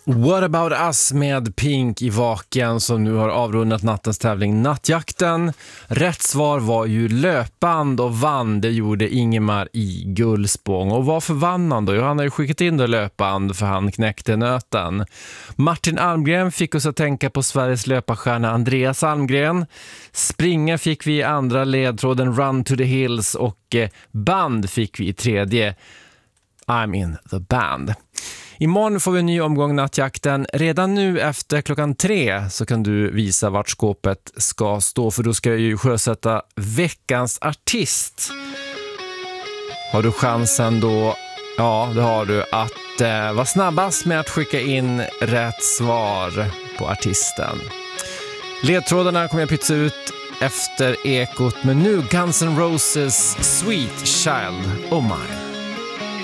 What about us med Pink i Vaken som nu har avrundat nattens tävling Nattjakten. Rätt svar var ju löpband och vann, det gjorde Ingemar i Gullspång. Och varför vann han då? Jo, han har ju skickat in det löpband för han knäckte nöten. Martin Almgren fick oss att tänka på Sveriges löparstjärna Andreas Almgren. Springa fick vi i andra ledtråden Run to the Hills och band fick vi i tredje I'm in the band. Imorgon får vi en ny omgång Nattjakten. Redan nu efter 3:00 så kan du visa vart skåpet ska stå, för då ska jag ju sjösätta veckans artist. Har du chansen då? Ja, det har du, att vara snabbast med att skicka in rätt svar på artisten. Ledtrådarna kommer jag pytsa ut efter ekot, men nu Guns N' Roses Sweet Child O' Mine.